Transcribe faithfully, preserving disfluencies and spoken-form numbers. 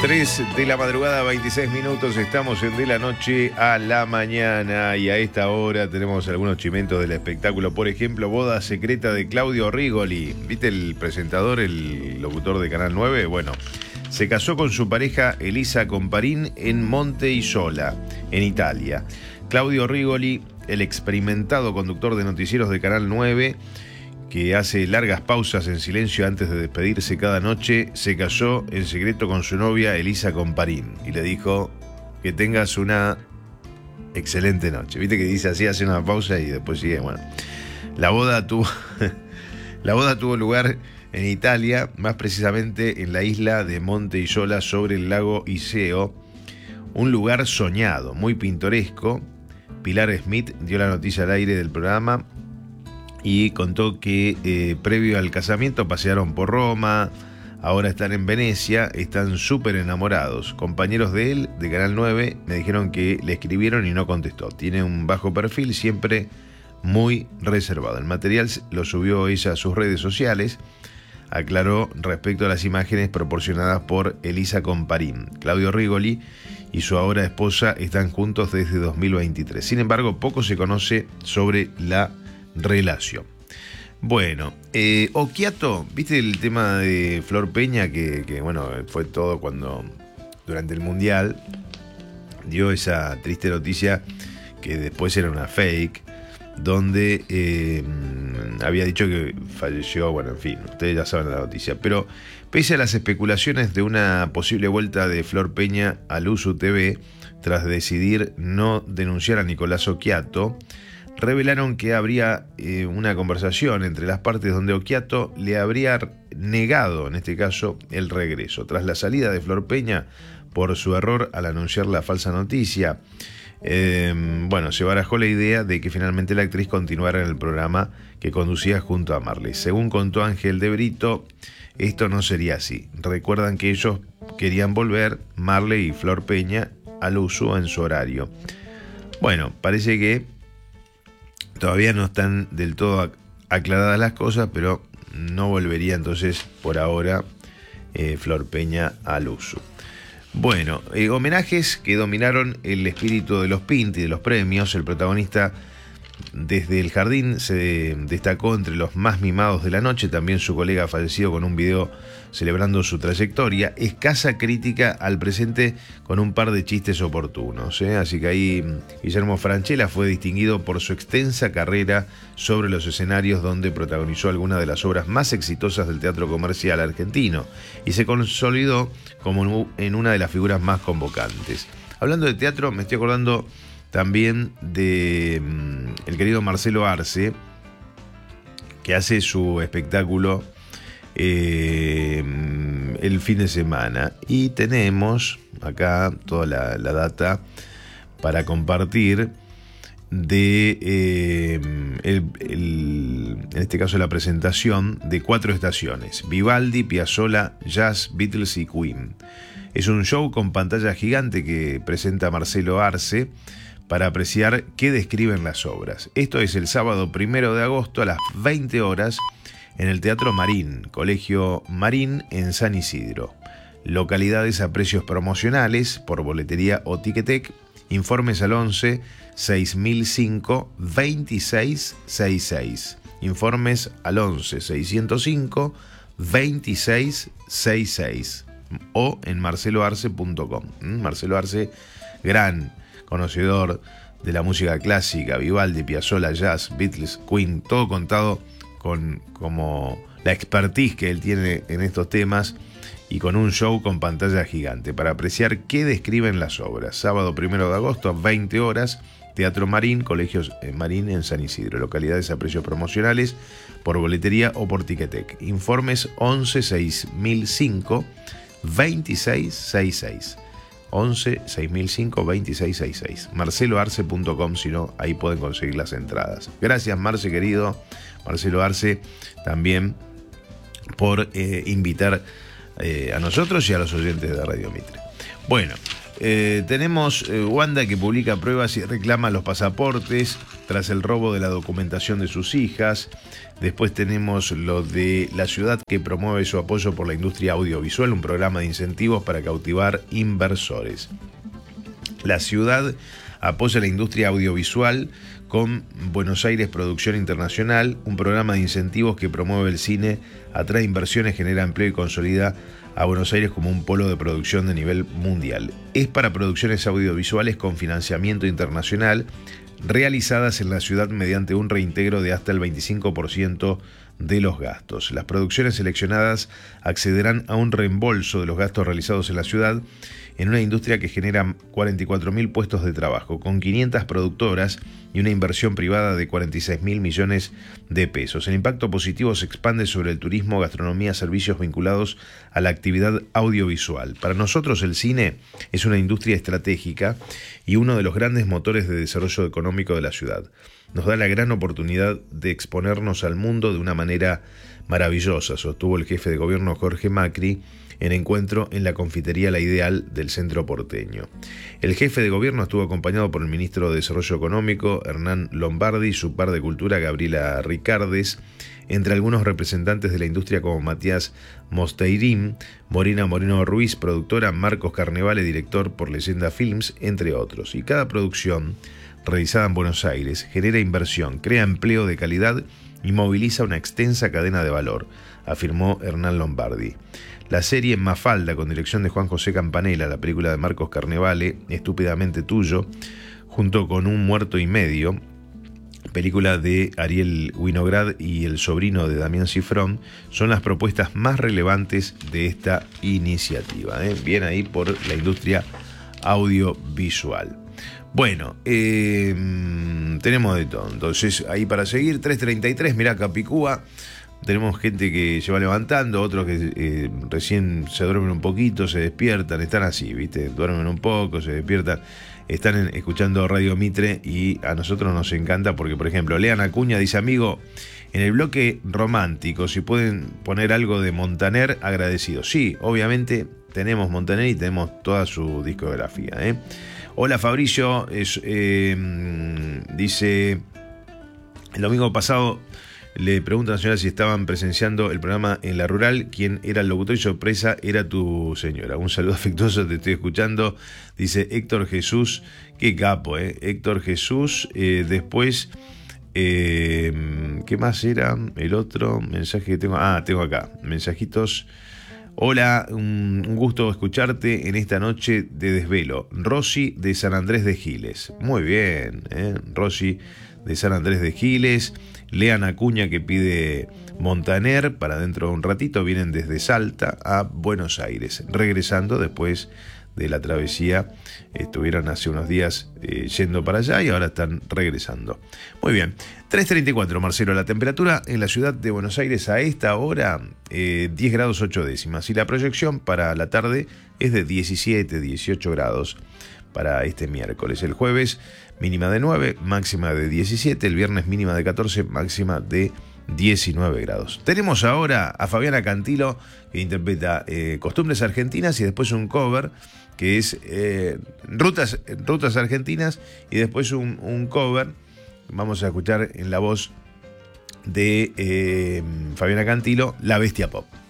tres de la madrugada, veintiséis minutos, estamos en De la Noche a la Mañana y a esta hora tenemos algunos chimentos del espectáculo. Por ejemplo, boda secreta de Claudio Rigoli. ¿Viste el presentador, el locutor de Canal nueve? Bueno, se casó con su pareja Elisa Comparin en Monte Isola, en Italia. Claudio Rigoli, el experimentado conductor de noticieros de Canal nueve, que hace largas pausas en silencio antes de despedirse cada noche, se casó en secreto con su novia Elisa Comparin y le dijo que tengas una excelente noche. Viste que dice así, hace una pausa y después sigue. Bueno, la boda tuvo la boda tuvo lugar en Italia, más precisamente en la isla de Monte Isola sobre el lago Iseo, un lugar soñado, muy pintoresco. Pilar Smith dio la noticia al aire del programa y contó que eh, previo al casamiento pasearon por Roma, ahora están en Venecia, están súper enamorados. Compañeros de él, de Canal nueve, me dijeron que le escribieron y no contestó. Tiene un bajo perfil, siempre muy reservado. El material lo subió ella a sus redes sociales. Aclaró respecto a las imágenes proporcionadas por Elisa Comparin. Claudio Rigoli y su ahora esposa están juntos desde dos mil veintitrés. Sin embargo, poco se conoce sobre la relación. Bueno, eh, Occhiato, ¿viste el tema de Flor Peña? Que, que bueno, fue todo cuando durante el Mundial dio esa triste noticia que después era una fake, donde eh, había dicho que falleció, bueno, en fin, ustedes ya saben la noticia. Pero pese a las especulaciones de una posible vuelta de Flor Peña a Luzu T V, tras decidir no denunciar a Nicolás Occhiato, revelaron que habría eh, una conversación entre las partes donde Occhiato le habría negado, en este caso, el regreso. Tras la salida de Flor Peña por su error al anunciar la falsa noticia, eh, bueno, se barajó la idea de que finalmente la actriz continuara en el programa que conducía junto a Marley. Según contó Ángel de Brito, esto no sería así. Recuerdan que ellos querían volver, Marley y Flor Peña, al uso en su horario. Bueno, parece que todavía no están del todo aclaradas las cosas, pero no volvería entonces por ahora eh, Flor Peña al uso. Bueno, eh, homenajes que dominaron el espíritu de los Pinti, de los premios. El protagonista desde el jardín se destacó entre los más mimados de la noche. También su colega fallecido con un video celebrando su trayectoria. Escasa crítica al presente con un par de chistes oportunos, ¿eh? Así que ahí Guillermo Francella fue distinguido por su extensa carrera sobre los escenarios, donde protagonizó algunas de las obras más exitosas del teatro comercial argentino y se consolidó como en una de las figuras más convocantes. Hablando de teatro, me estoy acordando también de um, el querido Marcelo Arce, que hace su espectáculo eh, el fin de semana. Y tenemos acá toda la, la data para compartir de, eh, el, el, en este caso, la presentación de cuatro estaciones: Vivaldi, Piazzolla, Jazz, Beatles y Queen. Es un show con pantalla gigante que presenta Marcelo Arce para apreciar qué describen las obras. Esto es el sábado primero de agosto a las veinte horas en el Teatro Marín, Colegio Marín, en San Isidro. Localidades a precios promocionales por boletería o Ticketek. Informes al once seis mil cinco veintiséis sesenta y seis. Informes al once seiscientos cinco veintiséis sesenta y seis o en marcelo arce punto com. Marcelo Arce, gran conocedor de la música clásica, Vivaldi, Piazzolla, Jazz, Beatles, Queen, todo contado con como la expertise que él tiene en estos temas y con un show con pantalla gigante para apreciar qué describen las obras. Sábado primero de agosto a veinte horas, Teatro Marín, Colegios Marín en San Isidro. Localidades a precios promocionales por boletería o por Ticketek. Informes once seis mil cinco veintiséis sesenta y seis. once seis mil cinco veintiséis sesenta y seis. marcelo arce punto com, si no, ahí pueden conseguir las entradas. Gracias, Marce, querido. Marcelo Arce, también por eh, invitar eh, a nosotros y a los oyentes de Radio Mitre. Bueno, Eh, tenemos eh, Wanda, que publica pruebas y reclama los pasaportes tras el robo de la documentación de sus hijas. Después tenemos lo de la ciudad, que promueve su apoyo por la industria audiovisual, un programa de incentivos para cautivar inversores. La ciudad apoya la industria audiovisual con Buenos Aires Producción Internacional, un programa de incentivos que promueve el cine, atrae inversiones, genera empleo y consolida a Buenos Aires como un polo de producción de nivel mundial. Es para producciones audiovisuales con financiamiento internacional realizadas en la ciudad mediante un reintegro de hasta el veinticinco por ciento de los gastos. Las producciones seleccionadas accederán a un reembolso de los gastos realizados en la ciudad, en una industria que genera cuarenta y cuatro mil puestos de trabajo, con quinientas productoras y una inversión privada de cuarenta y seis mil millones de pesos. El impacto positivo se expande sobre el turismo, gastronomía, servicios vinculados a la actividad audiovisual. Para nosotros el cine es una industria estratégica y uno de los grandes motores de desarrollo económico de la ciudad. Nos da la gran oportunidad de exponernos al mundo de una manera maravillosa, sostuvo el jefe de gobierno Jorge Macri en encuentro en la confitería La Ideal del centro porteño. El jefe de gobierno estuvo acompañado por el ministro de Desarrollo Económico, Hernán Lombardi, su par de Cultura, Gabriela Ricardes, entre algunos representantes de la industria como Matías Mosteirín, Morena Moreno Ruiz, productora, Marcos Carnevale, director por Leyenda Films, entre otros. Y cada producción realizada en Buenos Aires genera inversión, crea empleo de calidad y moviliza una extensa cadena de valor, afirmó Hernán Lombardi. La serie Mafalda, con dirección de Juan José Campanella, la película de Marcos Carnevale, Estúpidamente Tuyo, junto con Un Muerto y Medio, película de Ariel Winograd y el sobrino de Damián Cifrón, son las propuestas más relevantes de esta iniciativa. ¿eh? Bien ahí por la industria audiovisual. Bueno, eh, tenemos de todo. Entonces, ahí para seguir, tres treinta y tres, mirá Capicúa. Tenemos gente que se va levantando, otros que eh, recién se duermen un poquito, se despiertan, están así, ¿viste? Duermen un poco, se despiertan, están en, escuchando Radio Mitre y a nosotros nos encanta porque, por ejemplo, Lean Acuña dice, amigo, en el bloque romántico, si pueden poner algo de Montaner, agradecido. Sí, obviamente tenemos Montaner y tenemos toda su discografía, ¿eh? Hola Fabricio, es, eh, dice, el domingo pasado le preguntan a la señora si estaban presenciando el programa en La Rural, quién era el locutor y sorpresa, era tu señora. Un saludo afectuoso, te estoy escuchando, dice Héctor Jesús, qué capo, eh, Héctor Jesús, eh, después, eh, ¿qué más era? El otro mensaje que tengo, ah, tengo acá, mensajitos. Hola, un, un gusto escucharte en esta noche de desvelo. Rosy de San Andrés de Giles. Muy bien, ¿eh? Rosy de San Andrés de Giles. Lean Acuña, que pide Montaner para dentro de un ratito. Vienen desde Salta a Buenos Aires, regresando después de la travesía. Estuvieron hace unos días eh, yendo para allá y ahora están regresando. Muy bien, tres treinta y cuatro, Marcelo, la temperatura en la ciudad de Buenos Aires a esta hora, eh, diez grados ocho décimas, y la proyección para la tarde es de diecisiete, dieciocho grados para este miércoles. El jueves mínima de nueve, máxima de diecisiete, el viernes mínima de catorce, máxima de diecinueve grados. Tenemos ahora a Fabiana Cantilo, que interpreta eh, Costumbres Argentinas, y después un cover que es eh, Rutas, Rutas Argentinas, y después un, un cover, vamos a escuchar en la voz de eh, Fabiana Cantilo, La Bestia Pop.